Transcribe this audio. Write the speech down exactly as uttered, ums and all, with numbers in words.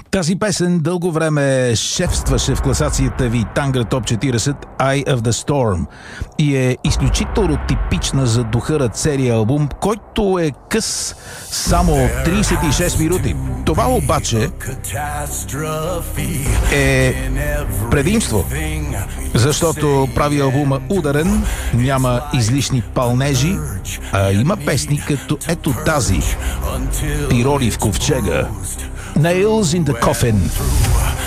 Тази песен дълго време шефстваше в класацията ви Тангра Топ четиридесет Eye of the Storm и е изключително типична за духа на целия албум, който е къс само тридесет и шест минути. Това обаче е предимство, защото прави албума ударен, няма излишни палнежи, а има песни като ето тази Пирони в ковчега, Nails in the Coffin.